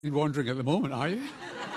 You're wandering at the moment, are you?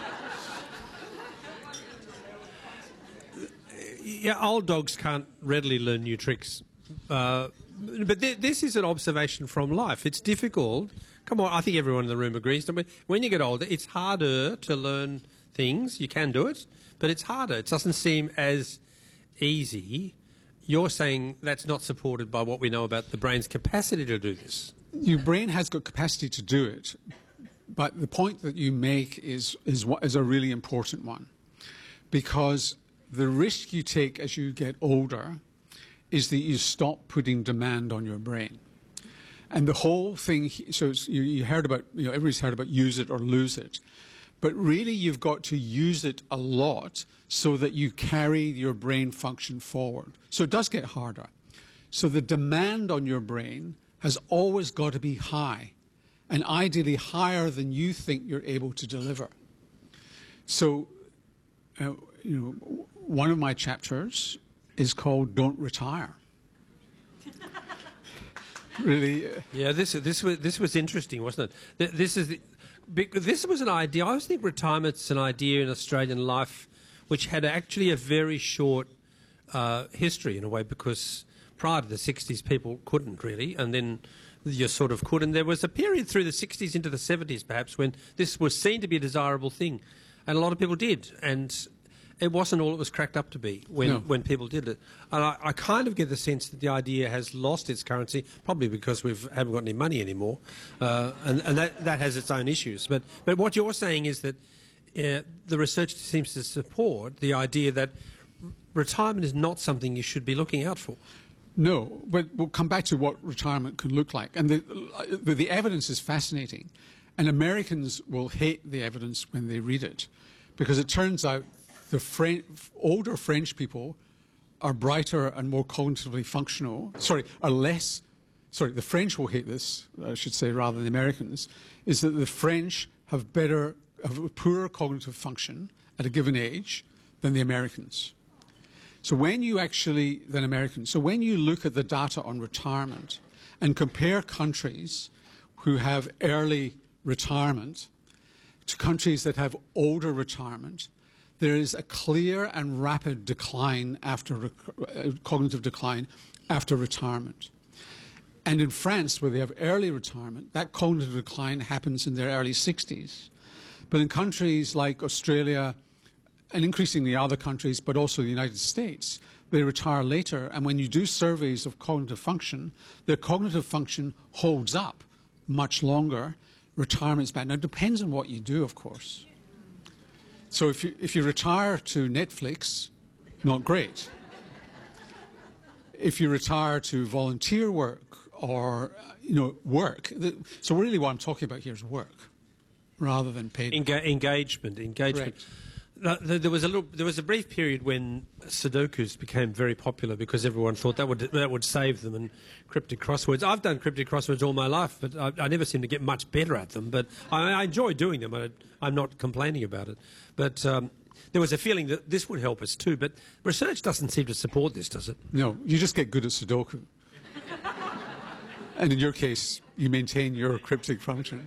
Yeah, old dogs can't readily learn new tricks. But this is an observation from life. It's difficult. Come on, I think everyone in the room agrees. When you get older, it's harder to learn things. You can do it, but it's harder. It doesn't seem as easy. You're saying that's not supported by what we know about the brain's capacity to do this. Your brain has got capacity to do it, but the point that you make is a really important one, because the risk you take as you get older is that you stop putting demand on your brain. And the whole thing, so you heard about, everybody's heard about use it or lose it. But really you've got to use it a lot so that you carry your brain function forward. So it does get harder. So the demand on your brain has always got to be high, and ideally higher than you think you're able to deliver. So, one of my chapters is called "Don't Retire." Really? Yeah, this was interesting, wasn't it? This was an idea. I always think retirement's an idea in Australian life which had actually a very short history in a way, because prior to the 60s people couldn't really, and then you sort of could. And there was a period through the 60s into the 70s perhaps when this was seen to be a desirable thing, and a lot of people did. And it wasn't all it was cracked up to be when people did it. And I kind of get the sense that the idea has lost its currency, probably because we haven't got any money anymore, and that has its own issues. But what you're saying is that the research seems to support the idea that retirement is not something you should be looking out for. No, but we'll come back to what retirement could look like. And the evidence is fascinating. And Americans will hate the evidence when they read it, because it turns out the older French people are brighter and more cognitively functional. The French will hate this, I should say, rather than the Americans, is that the French have a poorer cognitive function at a given age than the Americans. So when you look at the data on retirement and compare countries who have early retirement to countries that have older retirement, there is a clear and rapid decline cognitive decline after retirement. And in France, where they have early retirement, that cognitive decline happens in their early 60s. But in countries like Australia, and increasingly other countries, but also the United States, they retire later. And when you do surveys of cognitive function, their cognitive function holds up much longer. Retirement's bad. Now, it depends on what you do, of course. So if you retire to Netflix, not great. If you retire to volunteer work or, work. So really what I'm talking about here is work rather than paid. Engagement. Correct. There was a brief period when Sudokus became very popular because everyone thought that would save them, and cryptic crosswords. I've done cryptic crosswords all my life, but I never seem to get much better at them. But I enjoy doing them. I'm not complaining about it. But there was a feeling that this would help us too. But research doesn't seem to support this, does it? No, you just get good at Sudoku. And in your case, you maintain your cryptic function.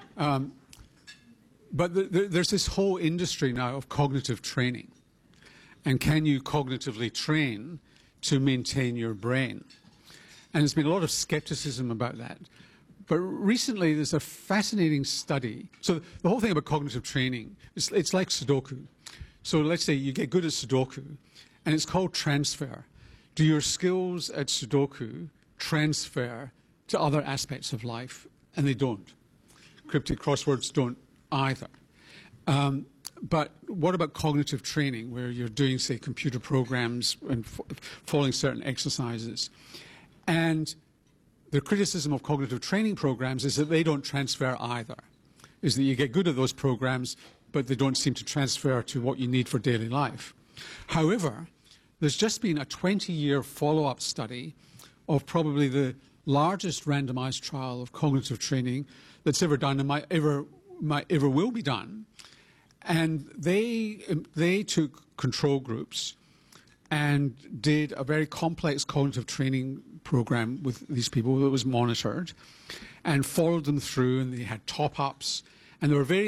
But there's this whole industry now of cognitive training. And can you cognitively train to maintain your brain? And there's been a lot of skepticism about that. But recently there's a fascinating study. So the whole thing about cognitive training, it's like Sudoku. So let's say you get good at Sudoku, and it's called transfer. Do your skills at Sudoku transfer to other aspects of life? And they don't. Cryptic crosswords don't either. But what about cognitive training, where you're doing, say, computer programs and following certain exercises? And the criticism of cognitive training programs is that they don't transfer either, is that you get good at those programs, but they don't seem to transfer to what you need for daily life. However, there's just been a 20-year follow-up study of probably the largest randomized trial of cognitive training that's ever done and might ever will be done. And they took control groups and did a very complex cognitive training program with these people that was monitored and followed them through, and they had top-ups, And there were very